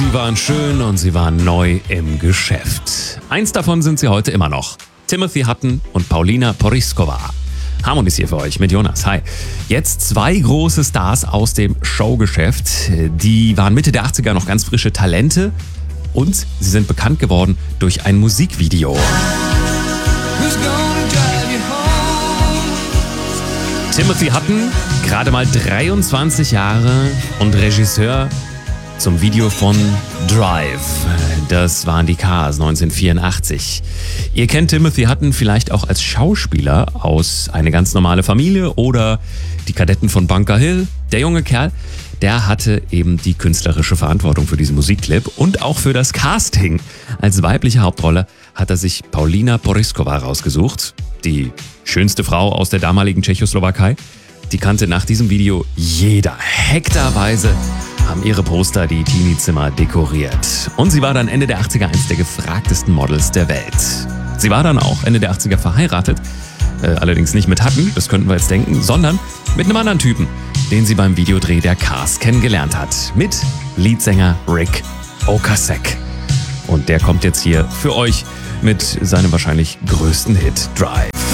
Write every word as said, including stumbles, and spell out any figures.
Sie waren schön und sie waren neu im Geschäft. Eins davon sind sie heute immer noch. Timothy Hutton und Paulina Porizkova. Harmonies hier für euch mit Jonas. Hi. Jetzt zwei große Stars aus dem Showgeschäft. Die waren Mitte der achtziger noch ganz frische Talente und sie sind bekannt geworden durch ein Musikvideo. Timothy Hutton, gerade mal dreiundzwanzig Jahre und Regisseur zum Video von Drive. Das waren die Cars neunzehnhundertvierundachtzig. Ihr kennt Timothy Hutton vielleicht auch als Schauspieler aus Eine ganz normale Familie oder Die Kadetten von Bunker Hill. Der junge Kerl, der hatte eben die künstlerische Verantwortung für diesen Musikclip und auch für das Casting. Als weibliche Hauptrolle hat er sich Paulina Porizkova rausgesucht, die schönste Frau aus der damaligen Tschechoslowakei. Die kannte nach diesem Video jeder. Hektarweise haben ihre Poster die Teenie-Zimmer dekoriert. Und sie war dann Ende der achtziger eins der gefragtesten Models der Welt. Sie war dann auch Ende der achtziger verheiratet, äh, allerdings nicht mit Hutton, das könnten wir jetzt denken, sondern mit einem anderen Typen, den sie beim Videodreh der Cars kennengelernt hat. Mit Leadsänger Rick Ocasek. Und der kommt jetzt hier für euch mit seinem wahrscheinlich größten Hit Drive.